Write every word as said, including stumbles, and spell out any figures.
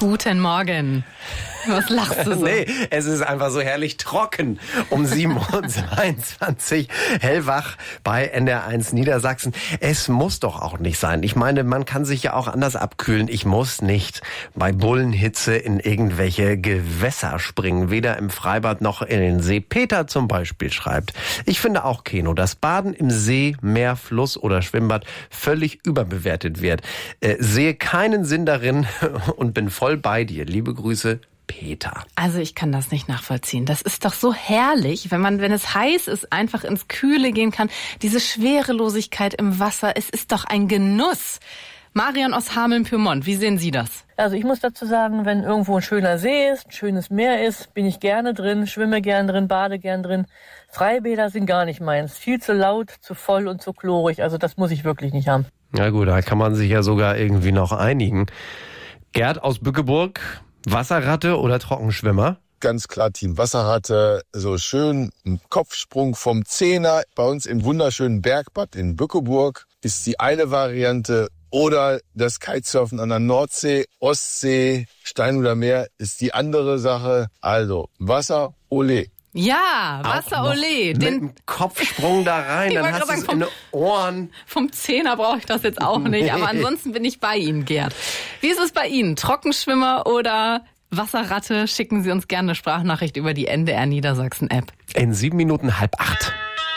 Guten Morgen. Was lachst du so? Nee, es ist einfach so herrlich trocken. Um sieben Uhr zweiundzwanzig hellwach bei N D R eins Niedersachsen. Es muss doch auch nicht sein. Ich meine, man kann sich ja auch anders abkühlen. Ich muss nicht bei Bullenhitze in irgendwelche Gewässer springen. Weder im Freibad noch in den See. Peter zum Beispiel schreibt: Ich finde auch, Keno, dass Baden im See, Meer, Fluss oder Schwimmbad völlig überbewertet wird. Äh, sehe keinen Sinn darin und bin voll bei dir. Liebe Grüße, Peter. Also ich kann das nicht nachvollziehen. Das ist doch so herrlich, wenn man, wenn es heiß ist, einfach ins Kühle gehen kann. Diese Schwerelosigkeit im Wasser, es ist doch ein Genuss. Marion aus Hameln-Pyrmont, wie sehen Sie das? Also ich muss dazu sagen, wenn irgendwo ein schöner See ist, ein schönes Meer ist, bin ich gerne drin, schwimme gern drin, bade gern drin. Freibäder sind gar nicht meins. Viel zu laut, zu voll und zu chlorig. Also das muss ich wirklich nicht haben. Na gut, da kann man sich ja sogar irgendwie noch einigen. Gerd aus Bückeburg: Wasserratte oder Trockenschwimmer? Ganz klar Team Wasserratte, so schön ein Kopfsprung vom Zehner. Bei uns im wunderschönen Bergbad in Bückeburg ist die eine Variante. Oder das Kitesurfen an der Nordsee, Ostsee, Steinhuder Meer ist die andere Sache. Also Wasser, ole. Ja, Wasser, ole. Den mit dem Kopfsprung da rein, dann hast du es in den Ohren. Vom Zehner brauche ich das jetzt auch nicht, aber ansonsten bin ich bei Ihnen, Gerd. Wie ist es bei Ihnen? Trockenschwimmer oder Wasserratte? Schicken Sie uns gerne eine Sprachnachricht über die N D R Niedersachsen App. In sieben Minuten halb acht.